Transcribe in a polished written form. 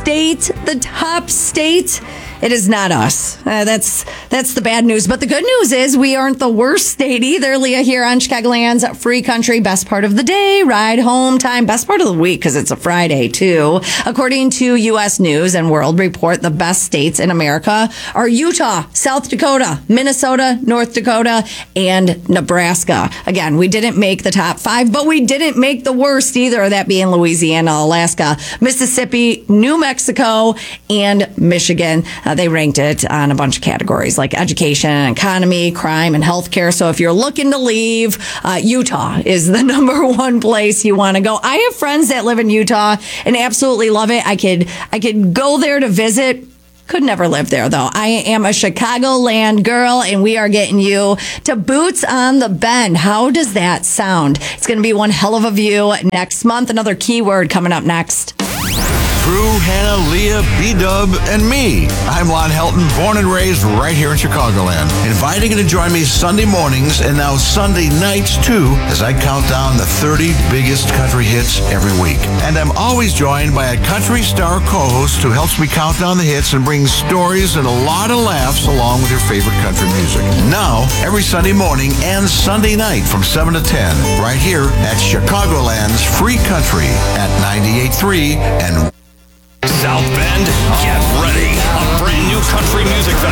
state, the top state. It is not us. That's the bad news. But the good news is we aren't the worst state either. Leah here on Chicagoland's Free Country. Best part of the day, ride home time. Best part of the week because it's a Friday too. According to U.S. News and World Report, the best states in America are Utah, South Dakota, Minnesota, North Dakota, and Nebraska. Again, we didn't make the top 5, but we didn't make the worst either, that being Louisiana, Alaska, Mississippi, New Mexico, and Michigan. They ranked it on a bunch of categories like education, economy, crime, and healthcare. So if you're looking to leave, Utah is the number one place you want to go. I have friends that live in Utah and absolutely love it. I could go there to visit. Could never live there, though. I am a Chicagoland girl, and we are getting you to Boots on the Bend. How does that sound? It's going to be one hell of a view next month. Another keyword coming up next. Drew, Hannah, Leah, B-Dub, and me. I'm Lon Helton, born and raised right here in Chicagoland. Inviting you to join me Sunday mornings and now Sunday nights, too, as I count down the 30 biggest country hits every week. And I'm always joined by a country star co-host who helps me count down the hits and brings stories and a lot of laughs along with your favorite country music. Now, every Sunday morning and Sunday night from 7 to 10, right here at Chicagoland's Free Country at 98.3 and South Bend, get ready. A brand new country music festival